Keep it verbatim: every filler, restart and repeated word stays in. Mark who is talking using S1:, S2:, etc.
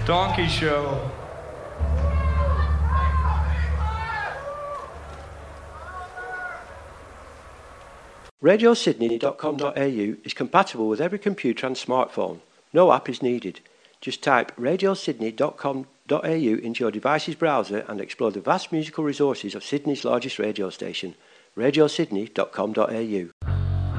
S1: Donkey Show.
S2: radio sydney dot com dot a u is compatible with every computer and smartphone. No app is needed. Just type radio sydney dot com dot a u into your device's browser and explore the vast musical resources of Sydney's largest radio station, radio sydney dot com dot a u.